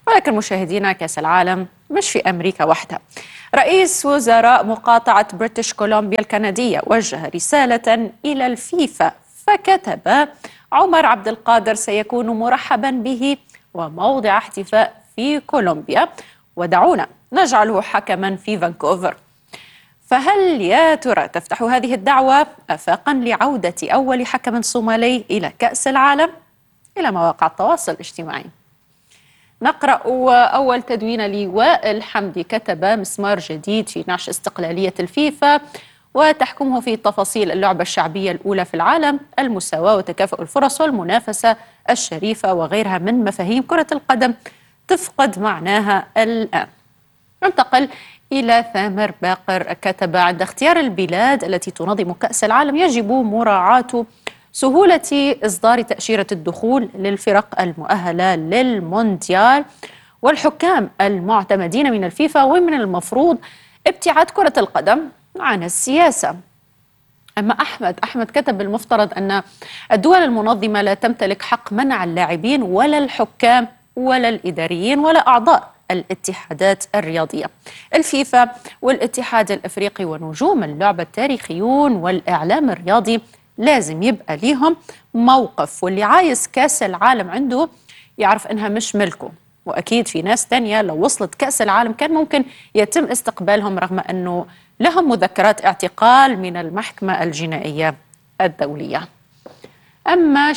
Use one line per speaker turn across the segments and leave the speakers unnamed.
ولكن مشاهدينا، كأس العالم مش في أمريكا وحدها. رئيس وزراء مقاطعة بريتش كولومبيا الكندية وجه رسالة إلى الفيفا فكتب: عمر عبد القادر سيكون مرحبا به وموضع احتفاء في كولومبيا، ودعونا نجعله حكما في فانكوفر. فهل يا ترى تفتح هذه الدعوة آفاقا لعودة أول حكم صومالي إلى كأس العالم؟ إلى مواقع التواصل الاجتماعي. نقرأ أول تدوين لوائل حمدي كتب: مسمار جديد في نعش استقلالية الفيفا وتحكمه في تفاصيل اللعبة الشعبية الأولى في العالم، المساواة وتكافؤ الفرص والمنافسة الشريفة وغيرها من مفاهيم كرة القدم تفقد معناها الآن. ننتقل إلى ثامر باقر كتب: عند اختيار البلاد التي تنظم كأس العالم يجب مراعاة سهولة إصدار تأشيرة الدخول للفرق المؤهلة للمونديال والحكام المعتمدين من الفيفا، ومن المفروض ابتعاد كرة القدم عن السياسة. أما أحمد كتب: المفترض أن الدول المنظمة لا تمتلك حق منع اللاعبين ولا الحكام ولا الإداريين ولا أعضاء الاتحادات الرياضية. الفيفا والاتحاد الأفريقي ونجوم اللعبة التاريخيون والإعلام الرياضي لازم يبقى ليهم موقف، واللي عايز كأس العالم عنده يعرف إنها مش ملكه. وأكيد في ناس تانية لو وصلت كأس العالم كان ممكن يتم استقبالهم رغم أنه لهم مذكرات اعتقال من المحكمة الجنائية الدولية. أما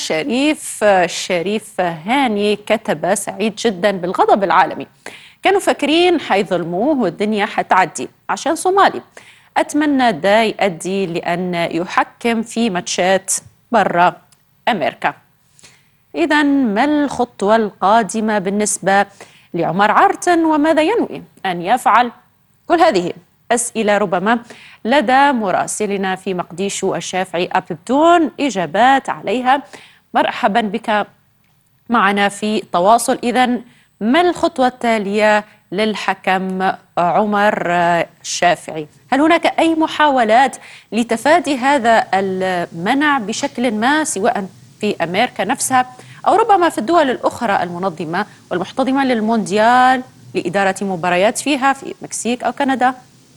شريف هاني كتب: سعيد جدا بالغضب العالمي، كانوا فاكرين حيظلموه والدنيا حتعدي عشان صومالي. أتمنى ده يؤدي لأن يحكم في ماتشات برا أمريكا. إذن ما الخطوة القادمة بالنسبة لعمر عارتن وماذا ينوي أن يفعل؟ كل هذه أسئلة ربما لدى مراسلنا في مقديشو الشافعي بدون إجابات عليها. مرحبا بك معنا في تواصل. إذن ما الخطوة التالية للحكم عمر الشافعي؟ هل هناك أي محاولات لتفادي هذا المنع بشكل ما، سواء في أمريكا نفسها أو ربما في الدول الأخرى المنظمة والمحتضنة للمونديال لإدارة مباريات فيها في المكسيك أو كندا؟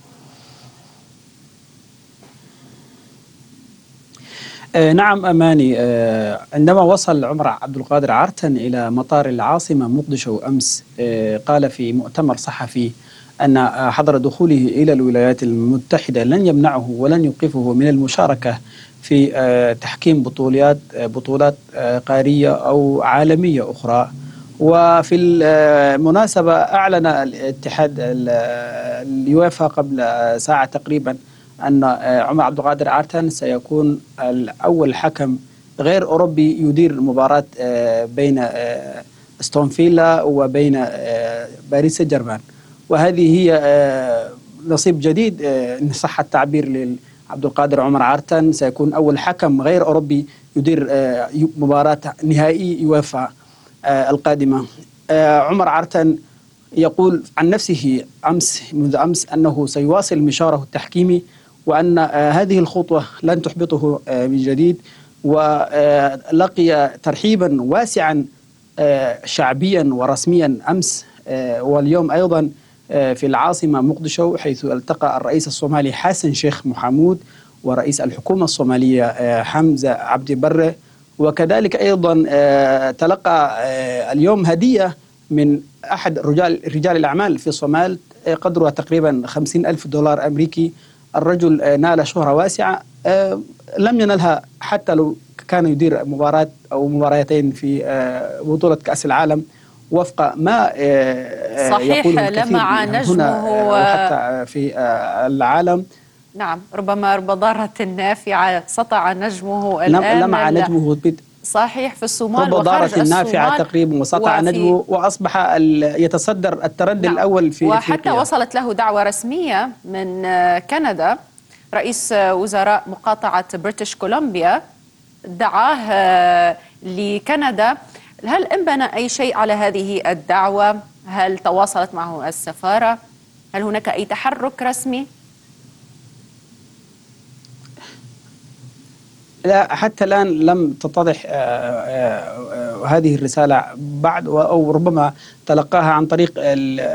نعم أماني، عندما وصل عمر عبد القادر عارتن إلى مطار العاصمة مقدشو أمس، قال في مؤتمر صحفي أن حظر دخوله إلى الولايات المتحدة لن يمنعه ولن يوقفه من المشاركة في تحكيم بطولات قارية أو عالمية أخرى. وفي المناسبة أعلن الاتحاد اليويفا قبل ساعة تقريبا أن عمر عبد القادر عارتن سيكون أول حكم غير أوروبي يدير مباراة بين استون فيلا وبين باريس سان جيرمان، وهذه هي نصيب جديد إن صح التعبير لعبد القادر عمر عارتن. سيكون أول حكم غير أوروبي يدير مباراة نهائي يويفا القادمة. عمر عارتن يقول عن نفسه منذ أمس أنه سيواصل مشواره التحكيمي، وأن هذه الخطوة لن تحبطه من جديد، ولقي ترحيبا واسعا شعبيا ورسميا أمس واليوم أيضا في العاصمة مقدشو، حيث التقى الرئيس الصومالي حسن شيخ محمود ورئيس الحكومة الصومالية حمزة عبد بره. وكذلك أيضا تلقى اليوم هدية من أحد رجال الأعمال في الصومال قدرها تقريبا 50,000 دولار أمريكي. الرجل نال شهرة واسعة لم ينلها حتى لو كان يدير مباراة أو مباراتين في بطولة كأس العالم، وفق ما يقوله الكثير
لمع نجمه
هنا وحتى في العالم.
نعم، ربما بضارة نافعة سطع نجمه الآن.
لمع نجمه
صحيح في الصومال
وخارج النافعة تقريبا، وسطع نجمه وأصبح يتصدر التردي الأول في
وحتى
إفريقيا.
وصلت له دعوة رسمية من كندا. رئيس وزراء مقاطعة بريتش كولومبيا دعاه لكندا. هل انبنى أي شيء على هذه الدعوة؟ هل تواصلت معه السفارة؟ هل هناك أي تحرك رسمي؟
لا حتى الآن لم تتضح هذه الرسالة بعد، أو ربما تلقاها عن طريق